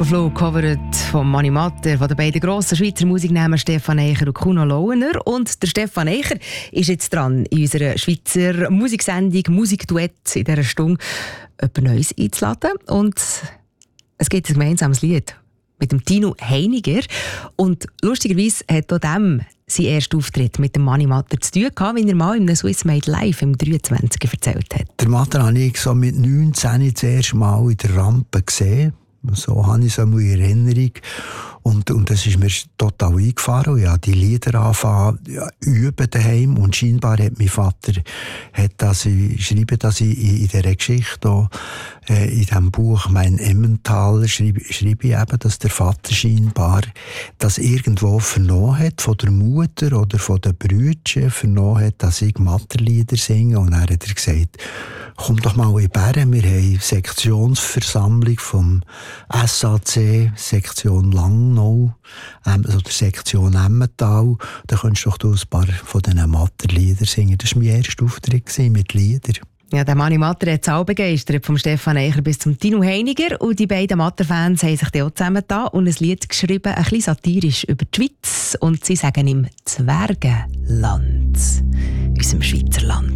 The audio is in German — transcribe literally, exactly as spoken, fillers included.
Überflug, covered von Mani Matter, von den beiden grossen Schweizer Musiknamen Stefan Eicher und Kuno Lauener. Und der Stefan Eicher ist jetzt dran, in unserer Schweizer Musiksendung Musikduett in dieser Stunde etwas Neues einzuladen. Und es gibt ein gemeinsames Lied mit dem Tino Heiniger. Und lustigerweise hat auch dem sein erster Auftritt mit dem Mani Matter zu tun gehabt, wie er mal in einem Swiss Made Live im dreiundzwanzig erzählt hat. Der Matter habe ich so mit neunzehn das erste Mal in der Rampe gesehen. So habe ich es in Erinnerung. Und, und das ist mir total eingefahren. Ich habe die Lieder angefangen, ja, üben daheim. Und scheinbar hat mein Vater, hat das, ich schreibe das in, in dieser Geschichte, auch, äh, in diesem Buch, mein Emmentaler, schreibe, schreibe ich eben, dass der Vater scheinbar das irgendwo vernommen hat, von der Mutter oder von den Brüdern vernommen hat, dass ich Matterlieder singe. Und dann hat er gesagt, komm doch mal in Bern, wir haben eine Sektionsversammlung vom S A C, Sektion Langnau, ähm, also der Sektion Emmental. Da könntest du doch ein paar von diesen Matterliedern singen. Das war mein erster Auftritt mit Liedern. Ja, der Mani Matter hat es auch begeistert, vom Stefan Eicher bis zum Tino Heiniger. Und die beiden Matter-Fans haben sich dann auch zusammengetan und ein Lied geschrieben, ein bisschen satirisch über die Schweiz. Und sie sagen im Zwergenland, unserem Schweizer Land.